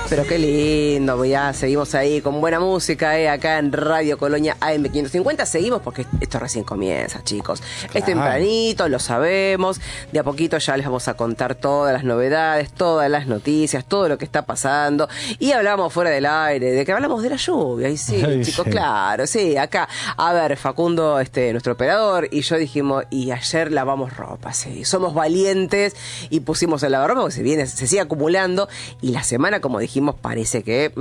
Pero qué lindo, ya seguimos ahí con buena música, acá en Radio Colonia AM550. Seguimos porque esto recién comienza, chicos. Claro. Es tempranito, lo sabemos. De a poquito ya les vamos a contar todas las novedades, todas las noticias, todo lo que está pasando. Y hablamos fuera del aire, de que hablamos de la lluvia. Y sí, ay, chicos, sí. Claro, sí, acá. A ver, Facundo, nuestro operador, y yo dijimos, y ayer lavamos ropa, sí. Somos valientes y pusimos el lavarropa porque se sigue acumulando. Y la semana, como dijimos, parece que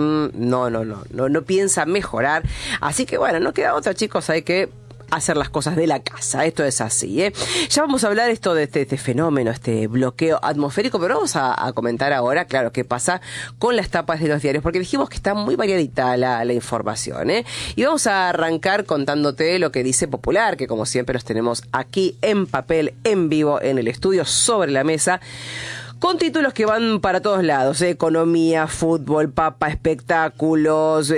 no piensa mejorar. Así que bueno, no queda otra, chicos, hay que hacer las cosas de la casa. Esto es así, Ya vamos a hablar de este fenómeno, este bloqueo atmosférico, pero vamos a comentar ahora, claro, qué pasa con las tapas de los diarios, porque dijimos que está muy variadita la información, Y vamos a arrancar contándote lo que dice Popular, que como siempre los tenemos aquí en papel, en vivo, en el estudio, sobre la mesa, con títulos que van para todos lados, economía, fútbol, papa, espectáculos,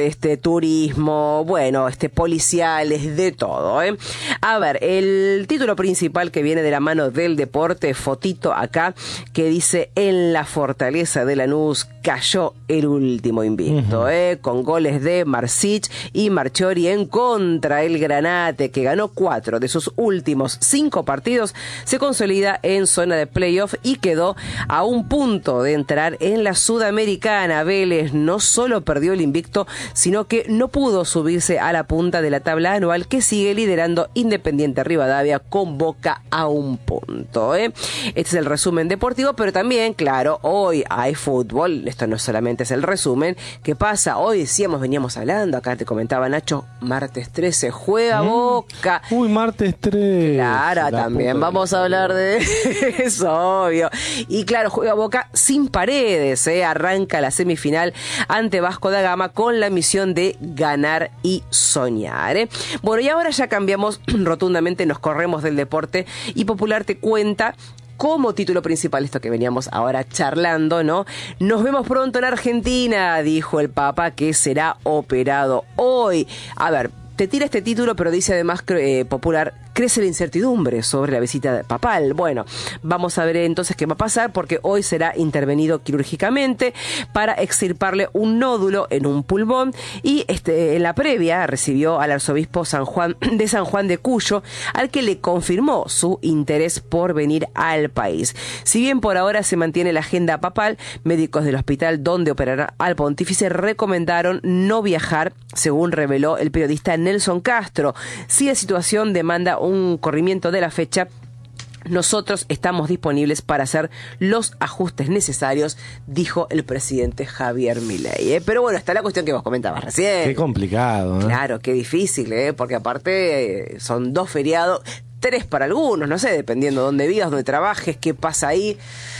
turismo, bueno, policiales, de todo, A ver, el título principal que viene de la mano del deporte, fotito acá, que dice: en la fortaleza de Lanús cayó el último invicto, con goles de Marsic y Marchiori en contra. El Granate, que ganó 4 de sus últimos 5 partidos, se consolida en zona de playoff y quedó a un punto de entrar en la Sudamericana. Vélez no solo perdió el invicto, sino que no pudo subirse a la punta de la tabla anual, que sigue liderando Independiente Rivadavia con Boca a un punto, Este es el resumen deportivo, pero también, claro, hoy hay fútbol. Esto no solamente es el resumen. ¿Qué pasa? Hoy veníamos hablando, acá te comentaba Nacho, martes 13 juega Boca. Uy, martes 13. Claro, también vamos a hablar de eso, obvio. Y claro, juega Boca sin Paredes, arranca la semifinal ante Vasco da Gama con la misión de ganar y soñar, Bueno, y ahora ya cambiamos rotundamente, nos corremos del deporte, y Popular te cuenta como título principal esto que veníamos ahora charlando, ¿no? Nos vemos pronto en Argentina, dijo el Papa, que será operado hoy. A ver, te tira este título, pero dice además Popular: crece la incertidumbre sobre la visita papal. Bueno, vamos a ver entonces qué va a pasar, porque hoy será intervenido quirúrgicamente para extirparle un nódulo en un pulmón, y en la previa recibió al arzobispo de San Juan de Cuyo, al que le confirmó su interés por venir al país. Si bien por ahora se mantiene la agenda papal, médicos del hospital donde operará al pontífice recomendaron no viajar, según reveló el periodista Nelson Castro. Si la situación demanda un corrimiento de la fecha, nosotros estamos disponibles para hacer los ajustes necesarios, dijo el presidente Javier Milei. Pero bueno, está la cuestión que vos comentabas recién. Qué complicado, Claro, qué difícil, porque aparte son 2 feriados, 3 para algunos, no sé, dependiendo de dónde vivas, dónde trabajes, qué pasa ahí.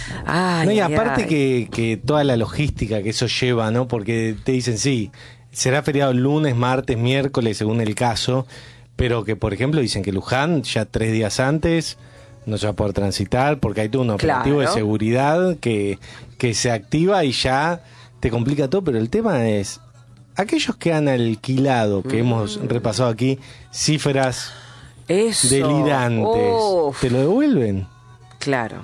Ay, no, y aparte que toda la logística que eso lleva, ¿no? Porque te dicen, sí, será feriado lunes, martes, miércoles, según el caso, pero que, por ejemplo, dicen que Luján ya 3 días antes no se va a poder transitar porque hay todo un operativo de seguridad que se activa y ya te complica todo. Pero el tema es, aquellos que han alquilado, que hemos repasado aquí, cifras delirantes, ¿te lo devuelven? Claro.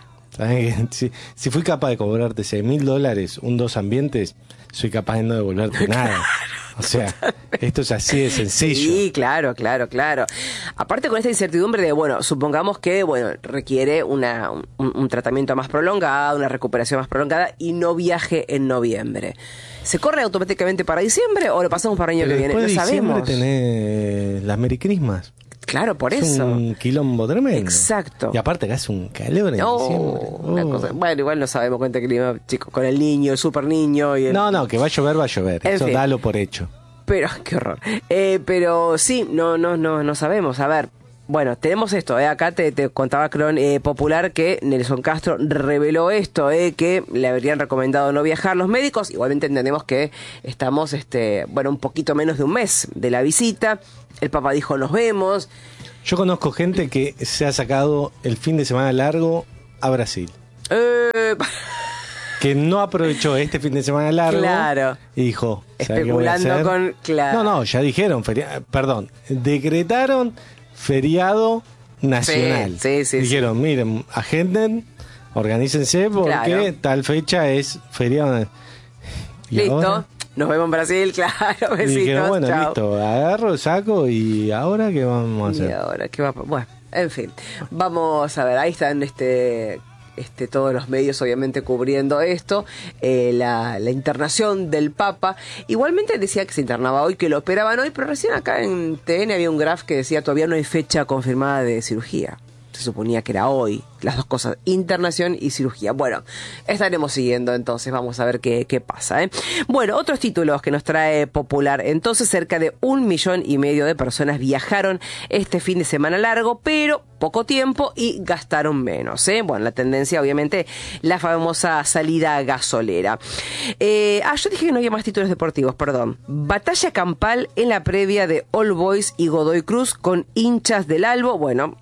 Si fui capaz de cobrarte $6.000 un 2 ambientes, soy capaz de no devolverte nada. O sea, esto es así de sencillo. Sí, claro. Aparte, con esta incertidumbre de, bueno, supongamos que, requiere un tratamiento más prolongado, una recuperación más prolongada, y no viaje en noviembre. ¿Se corre automáticamente para diciembre o lo pasamos para el año que viene? No sabemos. Después de diciembre tenés las Merry Christmas. Claro, por es eso. Un quilombo tremendo. Exacto. Y aparte acá hace un calor en diciembre. Una cosa. Bueno, igual no sabemos cuánto clima, chicos, con el niño, el super niño. Y el... No, que va a llover. Eso dalo por hecho. Pero, qué horror. Pero sí, no sabemos. A ver, bueno, tenemos esto. Acá te contaba Popular que Nelson Castro reveló esto, que le habrían recomendado no viajar los médicos. Igualmente entendemos que estamos, un poquito menos de un mes de la visita. El Papa dijo, nos vemos. Yo conozco gente que se ha sacado el fin de semana largo a Brasil. Que no aprovechó este fin de semana largo. Claro. Y dijo, especulando con... Claro. No, ya dijeron, decretaron feriado nacional. Sí. Dijeron, miren, agenden, organícense porque tal fecha es feriado. ¿Y listo. ahora? Nos vemos en Brasil, claro, Y besitos. dije, bueno, chao. listo, agarro, saco y ¿ahora qué vamos a Y hacer? ahora, ¿qué va a Bueno, en fin. Vamos a ver, ahí están todos los medios obviamente cubriendo esto, la internación del Papa. Igualmente decía que se internaba hoy, que lo operaban hoy, pero recién acá en TN había un graph que decía todavía no hay fecha confirmada de cirugía. Se suponía que era hoy, las dos cosas, internación y cirugía. Bueno, estaremos siguiendo entonces, vamos a ver qué pasa, ¿eh? Bueno, otros títulos que nos trae Popular. Entonces, cerca de 1,5 millones de personas viajaron este fin de semana largo, pero poco tiempo y gastaron menos, ¿eh? Bueno, la tendencia, obviamente, la famosa salida gasolera. Yo dije que no había más títulos deportivos, perdón. Batalla campal en la previa de All Boys y Godoy Cruz con hinchas del Albo. Bueno,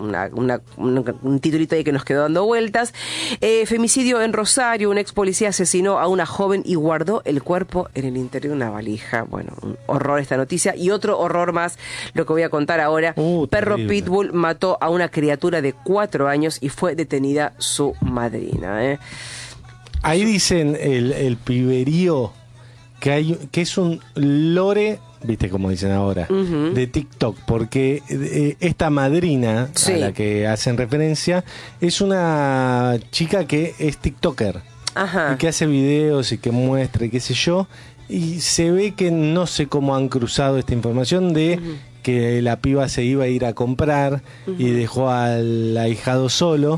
un titulito ahí que nos quedó dando vueltas. Femicidio en Rosario. Un ex policía asesinó a una joven y guardó el cuerpo en el interior de una valija. Bueno, un horror esta noticia. Y otro horror más, lo que voy a contar ahora. Perro Terrible. pitbull mató a una criatura de 4 años y fue detenida su madrina, ¿eh? Ahí dicen el piberío que es un lore, viste como dicen ahora, de TikTok, porque esta madrina Sí. a la que hacen referencia es una chica que es TikToker. Ajá. Y que hace videos y que muestra y qué sé yo, y se ve que no sé cómo han cruzado esta información de que la piba se iba a ir a comprar y dejó al ahijado solo.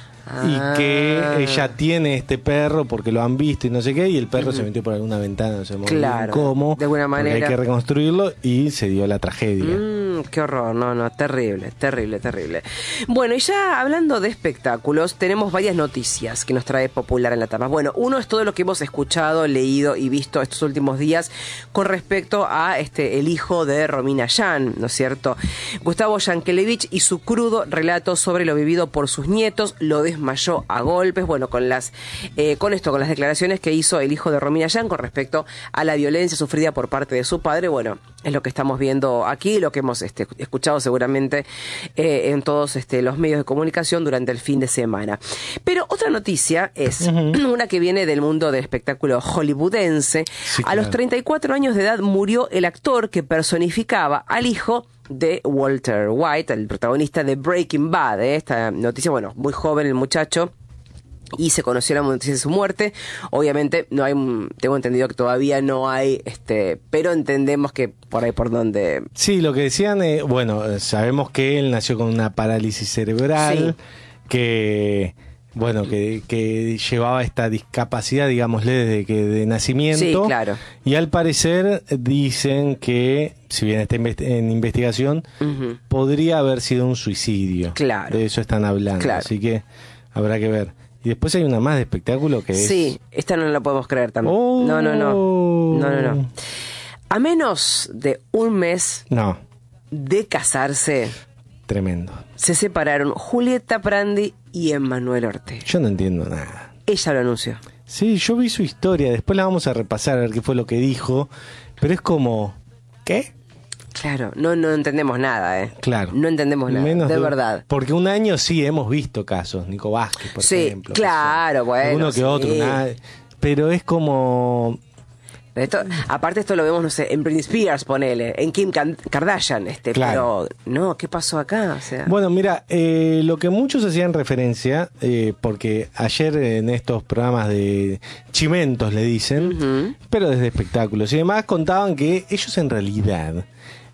Y que ella tiene este perro porque lo han visto y no sé qué, y el perro se metió por alguna ventana, no sé muy bien Claro, cómo, de alguna porque manera. hay que reconstruirlo y se dio la tragedia. Qué horror, no, terrible. Bueno, y ya hablando de espectáculos, tenemos varias noticias que nos trae Popular en la tapa. Bueno, uno es todo lo que hemos escuchado, leído y visto estos últimos días con respecto a el hijo de Romina Yan, ¿no es cierto? Gustavo Yankelevich y su crudo relato sobre lo vivido por sus nietos, lo desmayó a golpes. Bueno, con las declaraciones que hizo el hijo de Romina Yan con respecto a la violencia sufrida por parte de su padre, bueno, es lo que estamos viendo aquí, lo que hemos escuchado seguramente en todos los medios de comunicación durante el fin de semana. Pero otra noticia es una que viene del mundo del espectáculo hollywoodense. Sí, A los claro. 34 años de edad murió el actor que personificaba al hijo de Walter White, el protagonista de Breaking Bad. Esta noticia, bueno, muy joven el muchacho, y se conoció la noticia de su muerte. Obviamente no hay, tengo entendido que todavía no hay, pero entendemos que por ahí por donde... Sí, lo que decían, bueno, sabemos que él nació con una parálisis cerebral, que bueno, que llevaba esta discapacidad, digámosle, de nacimiento. Sí, claro. Y al parecer dicen que, si bien está en investigación, podría haber sido un suicidio. Claro. De eso están hablando. Claro. Así que habrá que ver. Y después hay una más de espectáculo que es... Sí, esta no la podemos creer también. Oh. No. A menos de un mes No, de casarse, tremendo. se separaron Julieta Prandi y Emmanuel Ortega. Yo no entiendo nada. Ella lo anunció. Sí, yo vi su historia, después la vamos a repasar a ver qué fue lo que dijo, pero es como, ¿qué? Claro, no entendemos nada, Claro. No entendemos nada, Menos de verdad. Porque un año sí hemos visto casos, Nico Vázquez, por Sí, ejemplo. claro, bueno, Uno que sí. otro, nada, pero es como... Aparte esto lo vemos, no sé, en Britney Spears, ponele, en Kim Kardashian, Claro. pero no, ¿qué pasó acá? O sea, Bueno, mira, lo que muchos hacían referencia, porque ayer en estos programas de chimentos le dicen, pero desde espectáculos y demás, contaban que ellos en realidad,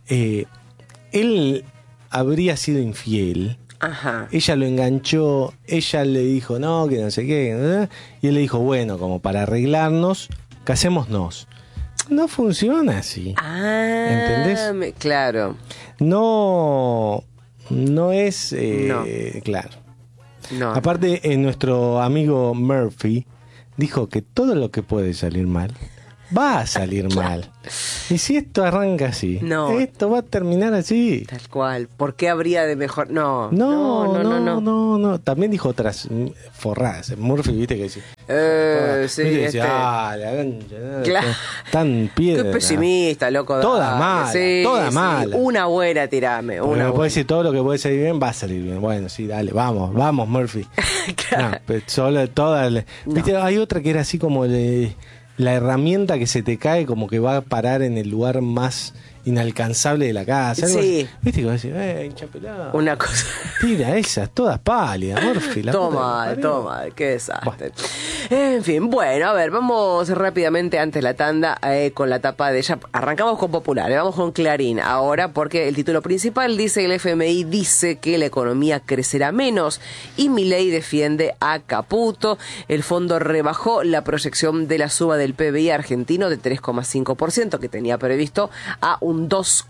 él habría sido infiel. ajá. Ella lo enganchó, ella le dijo no, que no sé qué, y él le dijo, bueno, como para arreglarnos, casémonos. No funciona así. ¿Entendés? Claro. No es No. claro. No. Aparte, nuestro amigo Murphy dijo que todo lo que puede salir mal va a salir mal. Y si esto arranca así, No. esto va a terminar así. Tal cual. ¿Por qué habría de mejor? No. No. También dijo otras forradas. Murphy, viste que decía. Sí, viste, decía, la gancha, Claro. tan piedra. Qué pesimista, loco. Toda dale. mala, Sí, toda sí. mala. Una buena, tirame. Porque Una me puede buena. decir todo lo que puede salir bien, va a salir bien. Bueno, sí, dale, vamos, Murphy. Claro. No, pero solo todas. ¿Viste? Hay otra que era así como la herramienta que se te cae como que va a parar en el lugar más inalcanzable de la casa. Algo Sí. así. Viste que vas a decir, hincha pelado. Una cosa. Tira esas, todas pálidas, Morphy. Toma, qué desastre. En fin, bueno, a ver, vamos rápidamente antes de la tanda con la tapa de ella. Arrancamos con Popular, vamos con Clarín ahora, porque el título principal dice: el FMI dice que la economía crecerá menos y Milei defiende a Caputo. El fondo rebajó la proyección de la suba del PBI argentino de 3,5% que tenía previsto a un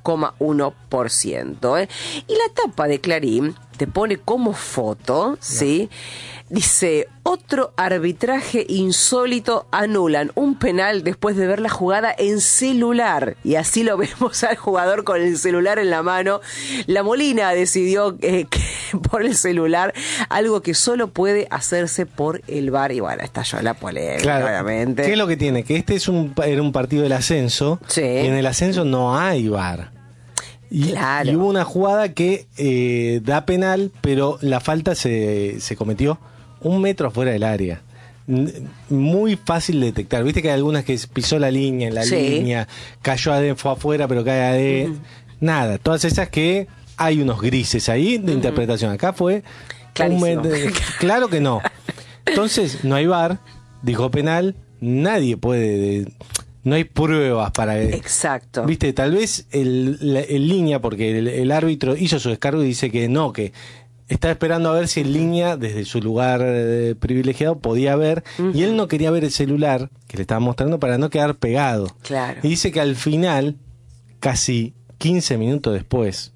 2,1%. Y la tapa de Clarín te pone como foto, ¿sí? Dice: otro arbitraje insólito, anulan un penal después de ver la jugada en celular. Y así lo vemos al jugador con el celular en la mano. La Molina decidió que por el celular, algo que solo puede hacerse por el VAR. Y bueno, estalló la polémica, claro, obviamente. ¿Qué es lo que tiene? Que este era un partido del ascenso. Sí. Y en el ascenso no hay VAR. Claro. Y hubo una jugada que da penal, pero la falta se cometió 1 metro afuera del área. Muy fácil de detectar. Viste que hay algunas que pisó la línea, en la línea, cayó fue afuera, pero cae adentro. Nada, todas esas que hay unos grises ahí de interpretación. Acá fue clarísimo. Claro que no. Entonces, no hay VAR, dijo penal, nadie puede... No hay pruebas para... Exacto. Viste, tal vez el línea, porque el árbitro hizo su descargo y dice que no, que estaba esperando a ver si en línea, desde su lugar privilegiado, podía ver, y él no quería ver el celular que le estaba mostrando para no quedar pegado. Claro. Y dice que al final, casi 15 minutos después,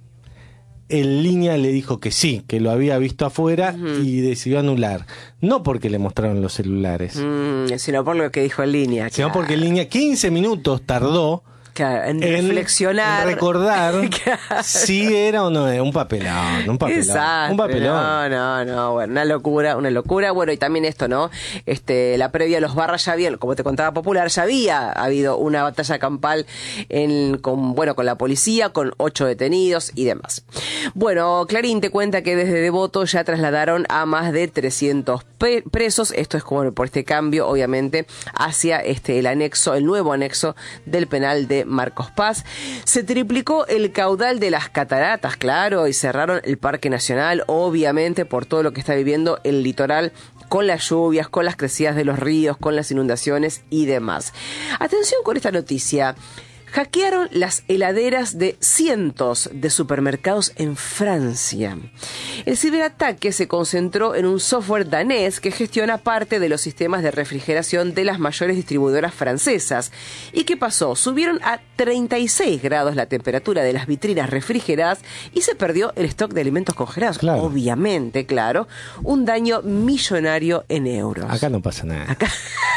en línea le dijo que sí, que lo había visto afuera y decidió anular. No porque le mostraron los celulares. Sino por lo que dijo en línea. Sino porque en línea 15 minutos tardó en reflexionar. En recordar si era o no era un papelón. Exacto. Un papelón. No, bueno, una locura. Bueno, y también esto, ¿no? La previa a los barras ya había, como te contaba Popular, ya había habido una batalla campal con la policía, con 8 detenidos y demás. Bueno, Clarín te cuenta que desde Devoto ya trasladaron a más de 300 presos. Esto es como por este cambio, obviamente, hacia el nuevo anexo del penal de Marcos Paz. Se triplicó el caudal de las cataratas, claro, y cerraron el Parque Nacional, obviamente, por todo lo que está viviendo el litoral, con las lluvias, con las crecidas de los ríos, con las inundaciones y demás. Atención con esta noticia. Hackearon las heladeras de cientos de supermercados en Francia. El ciberataque se concentró en un software danés que gestiona parte de los sistemas de refrigeración de las mayores distribuidoras francesas. ¿Y qué pasó? Subieron a 36 grados la temperatura de las vitrinas refrigeradas y se perdió el stock de alimentos congelados. Claro. Obviamente, claro. Un daño millonario en euros. Acá no pasa nada. Acá,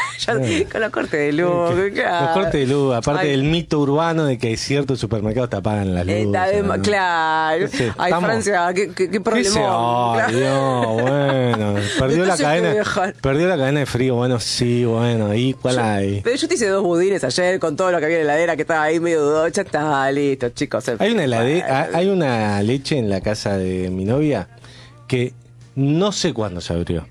con los cortes de luz. Los cortes de luz, aparte del mito urbano de que ciertos supermercados te apagan las luces. ¿No? Claro. Sí, ay, Francia, qué problema. Ay, Dios, bueno. Perdió la cadena de frío. Bueno, sí, bueno. ¿Y cuál hay? Pero yo te hice 2 budines ayer con todo lo que había en la heladera que estaba ahí medio dudosa. Está listo, chicos. Hay una leche en la casa de mi novia que no sé cuándo se abrió.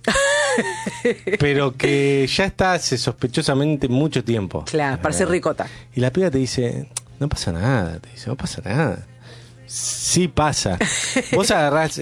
Pero que ya está hace sospechosamente mucho tiempo. Claro, parece ricota. Y la piba te dice, no pasa nada. Te dice, no pasa nada. Sí pasa. Vos agarrás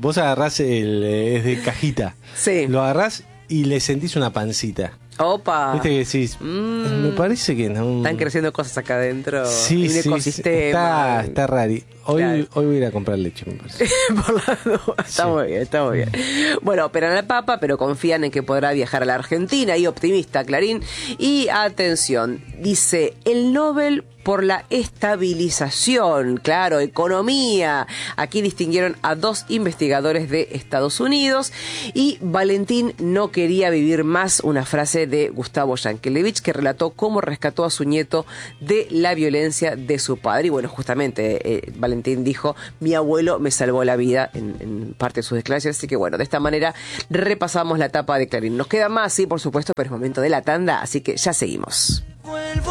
es de cajita. Sí. Lo agarrás y le sentís una pancita. Opa. Viste que decís, me parece que no. Están creciendo cosas acá adentro. Sí, un ecosistema. Está raro. Hoy voy a ir a comprar leche, me parece. Por la duda. Está muy bien. Bueno, operan al Papa, pero confían en que podrá viajar a la Argentina. Y optimista, Clarín. Y atención, dice, el Nobel por la estabilización, claro, economía. Aquí distinguieron a 2 investigadores de Estados Unidos y Valentín no quería vivir más, una frase de Gustavo Yankelevich que relató cómo rescató a su nieto de la violencia de su padre. Y bueno, justamente Valentín dijo, mi abuelo me salvó la vida en parte de sus declaraciones. Así que bueno, de esta manera repasamos la etapa de Clarín. Nos queda más, sí, por supuesto, pero es momento de la tanda, así que ya seguimos.